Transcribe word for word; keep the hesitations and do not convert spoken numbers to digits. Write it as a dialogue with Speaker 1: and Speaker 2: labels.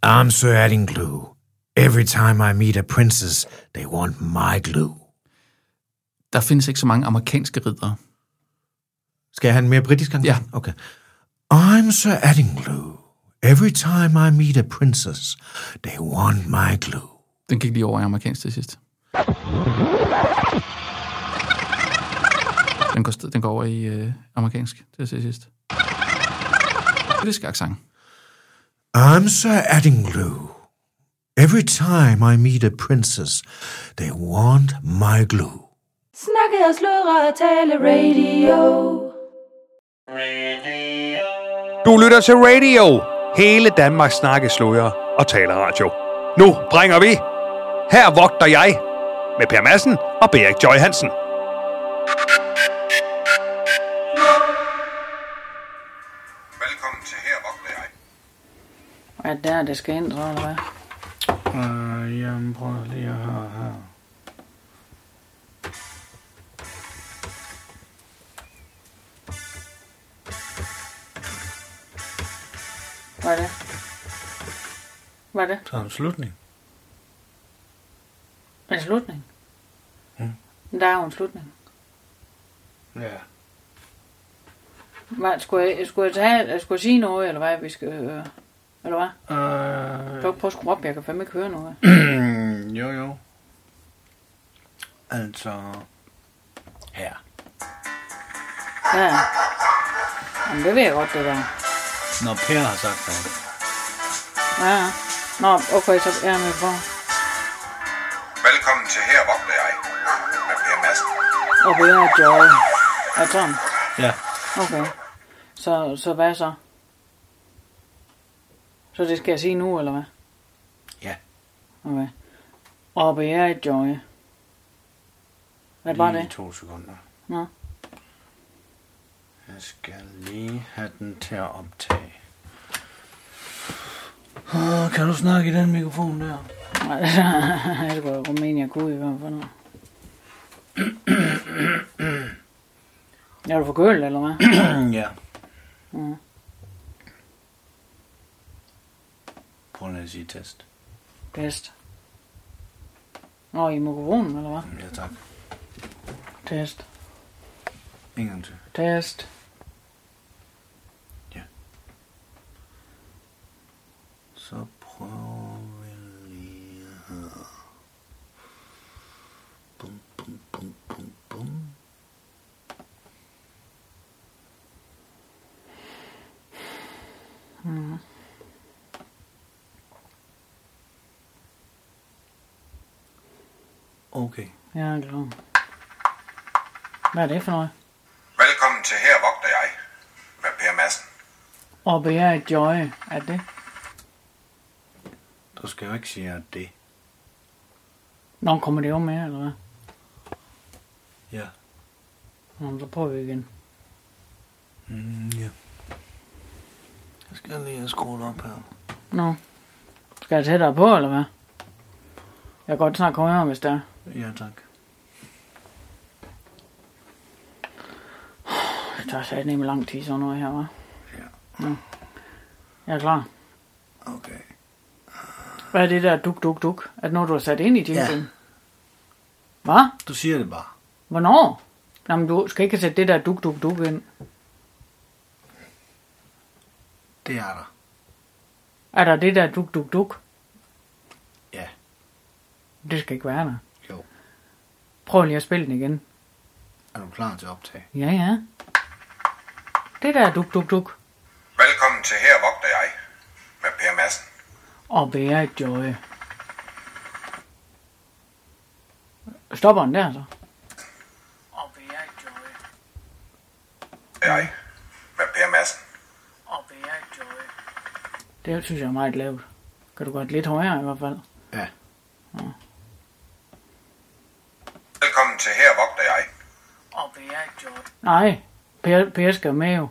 Speaker 1: I'm Sir Addinglew. Every time I meet a princess, they want my glue.
Speaker 2: Der findes ikke så mange amerikanske riddere.
Speaker 1: Skal jeg have en mere britisk gang?
Speaker 2: Ja.
Speaker 1: Okay. I'm Sir Addinglew. Every time I meet a princess, they want my glue.
Speaker 2: Den gik lige over i amerikansk til sidst. Den går, den går over i øh, amerikansk til sidst. Britisk accent.
Speaker 1: I'm Sir Addinglew. Every time I meet a princess, they want my glue.
Speaker 3: Snakke og sludre og tale radio.
Speaker 4: Du lytter til radio. Hele Danmarks snakkesludre og taleradio. Nu bringer vi Her vogter jeg med Per Madsen og Berik Joy Hansen.
Speaker 5: Velkommen til Her vogter jeg.
Speaker 6: Hvad er der, det skal ændre, eller hvad?
Speaker 7: Uh, jamen, prøv lige at høre her.
Speaker 6: Hvad er det? Hvad er det?
Speaker 7: Så er en slutning.
Speaker 6: En slutning?
Speaker 7: Hmm.
Speaker 6: Der er jo en slutning.
Speaker 7: Ja.
Speaker 6: Hvad, skulle, jeg, skulle, jeg tage, skulle jeg sige noget, eller hvad vi skal høre? Eller hvad?
Speaker 7: Uh,
Speaker 6: Prøv, prøv at skrue op, jeg kan fandme ikke høre noget.
Speaker 7: jo, jo. Altså... Her.
Speaker 6: Ja. Jamen, det ved jeg godt, det der.
Speaker 7: Når Per har sagt det.
Speaker 6: Ja. Nå, okay, så er jeg med på.
Speaker 5: Velkommen til Her vogter jeg med Per Madsen.
Speaker 6: Og vi er Joy. Er det sådan?
Speaker 7: Ja.
Speaker 6: Okay. Så, så hvad så? Så det skal jeg sige nu, eller hvad?
Speaker 7: Ja.
Speaker 6: Okay. Og vi er Joy. Hvad var
Speaker 7: Lige
Speaker 6: det?
Speaker 7: to sekunder.
Speaker 6: Nå.
Speaker 7: Jeg skal lige have den til at optage. Oh, kan du snakke i den mikrofon der?
Speaker 6: Nej, jeg skulle Rumænia jeg kunne i hvert fald. Er du forkølet, eller hvad?
Speaker 7: Ja.
Speaker 6: Mm.
Speaker 7: Prøv lige at sige test.
Speaker 6: Test. Nå, i mikrofonen, eller hvad?
Speaker 7: Ja, tak.
Speaker 6: Test.
Speaker 7: En gang til.
Speaker 6: Test.
Speaker 7: Ja. Så prøver vi lige her. Bum, bum, bum, bum, bum.
Speaker 6: Mm.
Speaker 7: Okay.
Speaker 6: Jeg er klar. Hvad er det for noget?
Speaker 5: Velkommen til Her vogter jeg med Per Madsen.
Speaker 6: Og vi er Joy. Er det?
Speaker 7: Du skal jo ikke sige, at det.
Speaker 6: Nå, kommer det jo med, eller hvad?
Speaker 7: Ja.
Speaker 6: Nå, så prøver vi igen.
Speaker 7: Mm, ja. Jeg skal lige have skruet op her.
Speaker 6: Nå. Skal jeg tage dig på, eller hvad? Jeg kan godt snakke højere, hvis det er.
Speaker 7: Ja, tak.
Speaker 6: Det tager sat nemlig lang tid, sådan noget her, hva'?
Speaker 7: Ja.
Speaker 6: Nå. Jeg er klar.
Speaker 7: Okay.
Speaker 6: Hvad er det der duk, duk, duk? Er det noget, du har sat ind i jinglen?
Speaker 7: Ja.
Speaker 6: Hvad?
Speaker 7: Du siger det bare.
Speaker 6: Hvornår? Jamen, du skal ikke sætte det der duk, duk, duk ind.
Speaker 7: Det er der.
Speaker 6: Er der det der duk, duk, duk?
Speaker 7: Ja.
Speaker 6: Det skal ikke være der.
Speaker 7: Jo.
Speaker 6: Prøv lige at spille den igen.
Speaker 7: Er du klar til at optage?
Speaker 6: Ja, ja. Det der duk, duk, duk.
Speaker 5: Velkommen til Her vogter jeg med Per Madsen.
Speaker 6: Og være Joy. Stopper den der, så? Og være Joy.
Speaker 5: Jeg med Per Madsen.
Speaker 6: Og være Joy. Det synes jeg er meget lavt. Kan du godt lidt højere i hvert fald?
Speaker 7: Ja.
Speaker 6: Ja.
Speaker 5: Velkommen til Her vogter jeg.
Speaker 6: Og være Joy. Nej, Per, per skal med jo.